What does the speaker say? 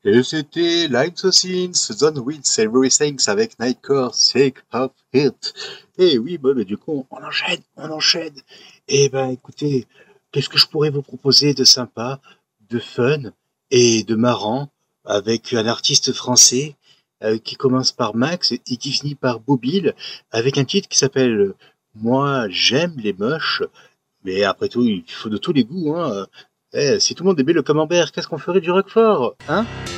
Et c'était Lines Sins, Zone Wins Everything avec Nightcore, Sick of It. Et oui, bah, du coup, on enchaîne, on enchaîne. Et ben, écoutez, qu'est-ce que je pourrais vous proposer de sympa, de fun et de marrant avec un artiste français qui commence par Max et qui finit par Bobil avec un titre qui s'appelle Moi, j'aime les moches. Mais après tout, il faut de tous les goûts, hein. Si tout le monde aimait le camembert, qu'est-ce qu'on ferait du Roquefort, hein?